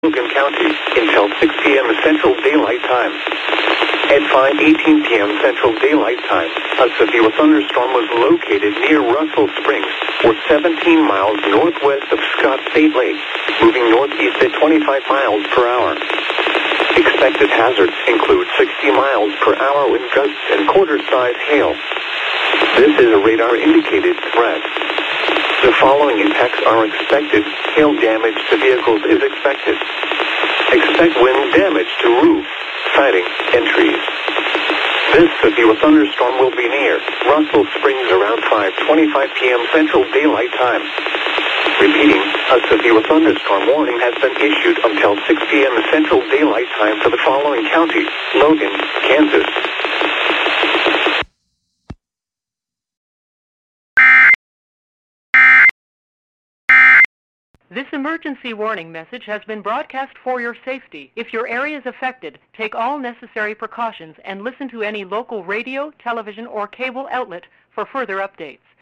Logan County until 6 p.m. Central Daylight Time. At 5:18 p.m. Central Daylight Time, a severe thunderstorm was located near Russell Springs, or 17 miles northwest of Scott State Lake, moving northeast at 25 miles per hour. Expected hazards include 60 miles per hour wind gusts and quarter-size hail. This is a radar-indicated threat. The following impacts are expected. Hail damage to vehicles is expected. Expect wind damage to roofs, siding, and trees. This severe thunderstorm will be near Russell Springs around 5:25 p.m. Central Daylight Time. Repeating, a severe thunderstorm warning has been issued until 6 p.m. Central Daylight Time for the following counties: Logan, Kansas. This emergency warning message has been broadcast for your safety. If your area is affected, take all necessary precautions and listen to any local radio, television, or cable outlet for further updates.